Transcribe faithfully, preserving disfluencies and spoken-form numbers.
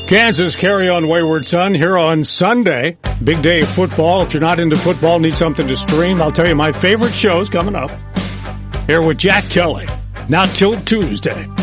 Kansas carry on Wayward Son here on Sunday. Big day of football. If you're not into football, need something to stream, I'll tell you my favorite show's coming up. Here with Jack Kelly. Now till Tuesday.